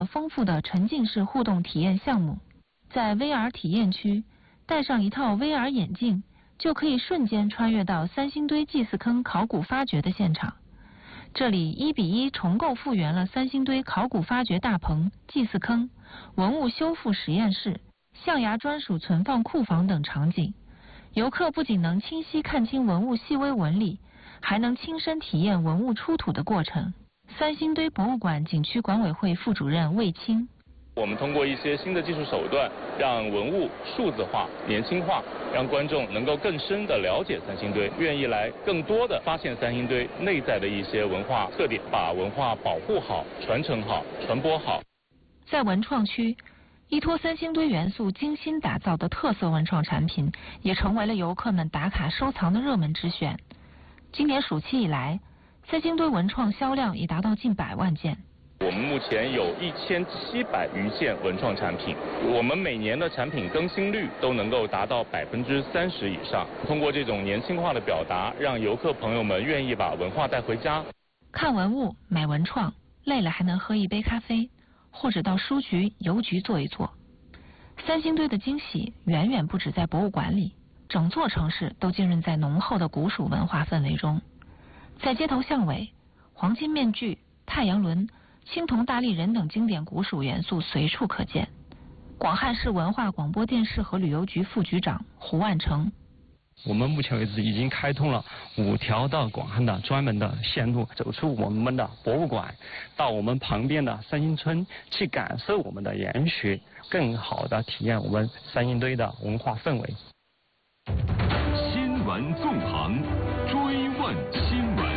丰富的沉浸式互动体验项目。在 VR 体验区，戴上一套 VR 眼镜，就可以瞬间穿越到三星堆祭祀坑考古发掘的现场。这里1:1重构复原了三星堆考古发掘大棚、祭祀坑、文物修复实验室、象牙专属存放库房等场景。游客不仅能清晰看清文物细微纹理，还能亲身体验文物出土的过程。三星堆博物馆景区管委会副主任魏青， 我们通过一些新的技术手段，让文物数字化、年轻化，让观众能够更深地了解三星堆，愿意来更多地发现三星堆内在的一些文化特点，把文化保护好、传承好、传播好。 在文创区，依托三星堆元素精心打造的特色文创产品，也成为了游客们打卡收藏的热门之选。今年暑期以来，三星堆文创销量已达到近100万件。 我们目前有1700余件文创产品，我们每年的产品更新率都能够达到30%以上。通过这种年轻化的表达，让游客朋友们愿意把文化带回家。 看文物、买文创，累了还能喝一杯咖啡，或者到书局、邮局坐一坐。三星堆的惊喜远远不止在博物馆里，整座城市都浸润在浓厚的古蜀文化氛围中。在街头巷尾，黄金面具、太阳轮、青铜大立人等经典古蜀元素随处可见。广汉市文化广播电视和旅游局副局长胡万成， 我们目前为止已经开通了5条的广汉的专门的线路，走出我们的博物馆，到我们旁边的三星村去感受我们的研学，更好的体验我们三星堆的文化氛围。 新闻纵横，追问新闻。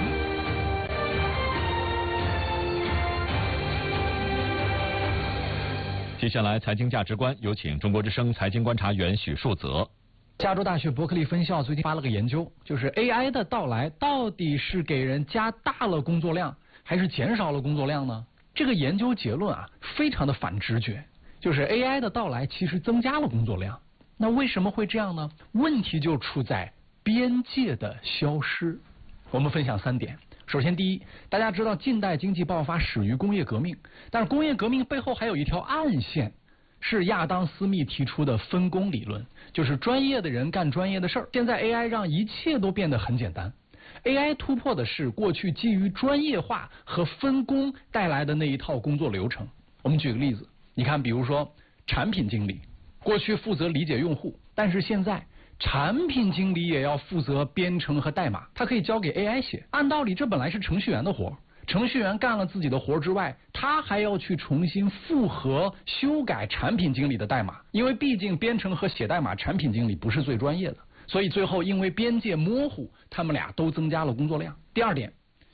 接下来财经价值观，有请中国之声财经观察员许树泽。 加州大学伯克利分校最近发了个研究，就是 AI 的到来到底是给人加大了工作量，还是减少了工作量呢？这个研究结论啊，非常的反直觉，就是 AI 的到来其实增加了工作量。那为什么会这样呢？问题就出在边界的消失。我们分享3点。首先，第一，大家知道近代经济爆发始于工业革命，但是工业革命背后还有一条暗线，是亚当·斯密提出的分工理论，就是专业的人干专业的事儿。现在 AI 让一切都变得很简单。AI 突破的是过去基于专业化和分工带来的那一套工作流程。我们举个例子，你看，比如说产品经理，过去负责理解用户，但是现在产品经理也要负责编程和代码，他可以交给 AI 写。按道理这本来是程序员的活，程序员干了自己的活之外，他还要去重新复核修改产品经理的代码，因为毕竟编程和写代码产品经理不是最专业的，所以最后因为边界模糊，他们俩都增加了工作量。第二点，